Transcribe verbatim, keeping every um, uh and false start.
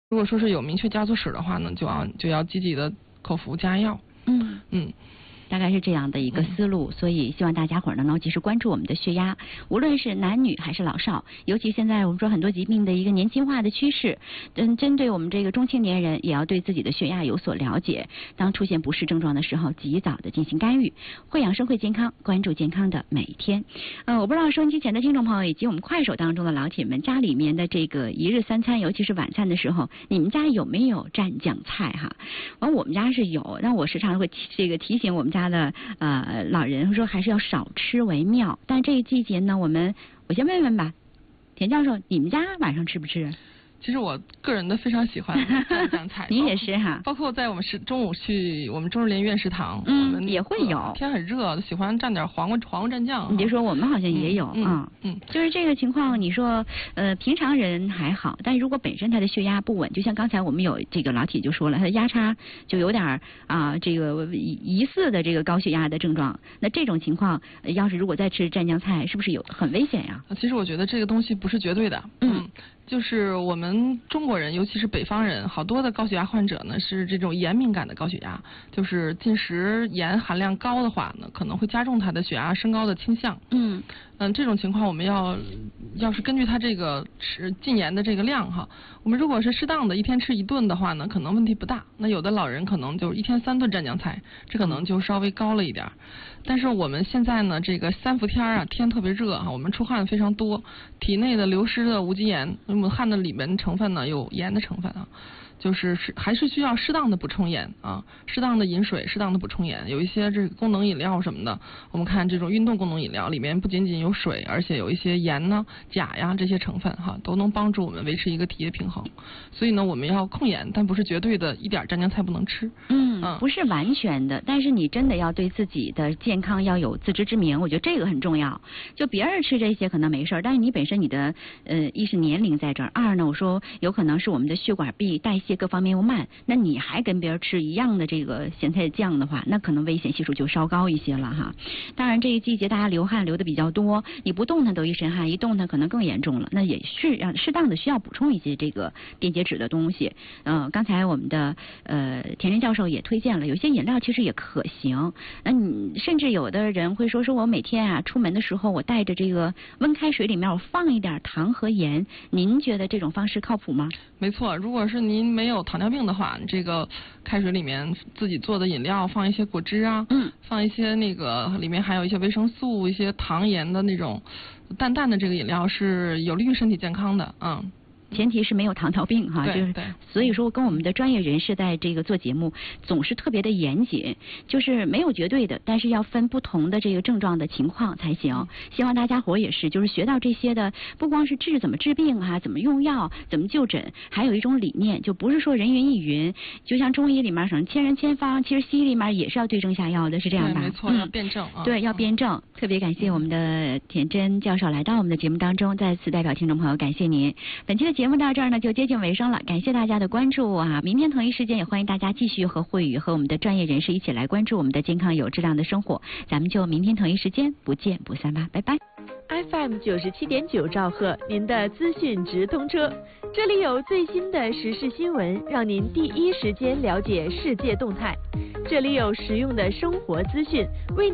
如果说是有明确家族史的话呢，就要就要积极的口服加药。 嗯嗯。 大概是这样的一个思路，所以希望大家伙儿呢能及时关注我们的血压，无论是男女还是老少，尤其现在我们说很多疾病的一个年轻化的趋势，嗯，针对我们这个中青年人，也要对自己的血压有所了解，当出现不适症状的时候，及早的进行干预。会养生会健康，关注健康的每一天。呃，我不知道收音机前的听众朋友以及我们快手当中的老铁们，家里面的这个一日三餐，尤其是晚餐的时候，你们家有没有蘸酱菜哈？完，我们家是有，但我时常会提这个提醒我们家的呃老人说还是要少吃为妙。但这个季节呢，我们我先问问吧，田教授，你们家晚上吃不吃？ 其实我个人的非常喜欢蘸酱菜， 你也是哈。 包括在我们食中午去我们周日联院食堂， 嗯， 我们也会有。 天很热，喜欢蘸点黄瓜黄瓜蘸酱。 你别说，我们好像也有啊。 嗯，嗯嗯就是这个情况，你说呃平常人还好，但如果本身他的血压不稳，就像刚才我们有这个老铁就说了，他的压差就有点啊、呃、这个疑似的这个高血压的症状，那这种情况要是如果再吃蘸酱菜，是不是有很危险呀？ 其实我觉得这个东西不是绝对的。 嗯。 嗯就是我们中国人，尤其是北方人，好多的高血压患者呢是这种盐敏感的高血压，就是进食盐含量高的话呢，可能会加重他的血压升高的倾向。 嗯嗯，这种情况我们要要是根据他这个吃禁盐的这个量哈，我们如果是适当的一天吃一顿的话呢，可能问题不大。那有的老人可能就一天三顿蘸酱菜，这可能就稍微高了一点。但是我们现在呢，这个三伏天啊，天特别热哈，我们出汗非常多，体内的流失的无机盐，我们汗的里面成分呢有盐的成分啊，就是是还是需要适当的补充盐啊，适当的饮水，适当的补充盐。有一些这个功能饮料什么的，我们看这种运动功能饮料里面不仅仅有水，而且有一些盐呢、钾呀这些成分哈，都能帮助我们维持一个体液平衡。所以呢，我们要控盐，但不是绝对的一点蘸酱菜不能吃。 嗯， 嗯不是完全的，但是你真的要对自己的健康要有自知之明，我觉得这个很重要。就别人吃这些可能没事儿，但是你本身你的呃一是年龄在这儿，二呢我说有可能是我们的血管壁代谢各方面又慢，那你还跟别人吃一样的这个咸菜酱的话，那可能危险系数就稍高一些了哈。当然这个季节大家流汗流的比较多，你不动弹都一身汗，一动弹可能更严重了，那也是要适当的需要补充一些这个电解质的东西。嗯、呃，刚才我们的呃田真教授也推荐了，有些饮料其实也可行。那你甚至有的人会说，说我每天啊出门的时候，我带着这个温开水里面我放一点糖和盐，您觉得这种方式靠谱吗？ 没错，如果是您没有糖尿病的话，这个开水里面自己做的饮料放一些果汁啊， 嗯， 放一些那个里面还有一些维生素、一些糖盐的那种淡淡的这个饮料是有利于身体健康的，嗯。 前提是没有糖尿病哈，就是所以说跟我们的专业人士在这个做节目总是特别的严谨，就是没有绝对的，但是要分不同的这个症状的情况才行。希望大家伙也是，就是学到这些的，不光是治怎么治病啊，怎么用药，怎么就诊，还有一种理念，就不是说人云亦云，就像中医里面什么千人千方，其实西医里面也是要对症下药的，是这样吧？ 没错， 嗯、 要辩证啊。 对，要辩证。嗯、特别感谢我们的田真教授来到我们的节目当中，再次代表听众朋友感谢您。本期的节目到这儿呢就接近尾声了，感谢大家的关注啊！明天同一时间也欢迎大家继续和慧宇和我们的专业人士一起来关注我们的健康有质量的生活，咱们就明天同一时间不见不散吧，拜拜。 F M 九十七点九兆赫，您的资讯直通车，这里有最新的时事新闻，让您第一时间了解世界动态，这里有实用的生活资讯，为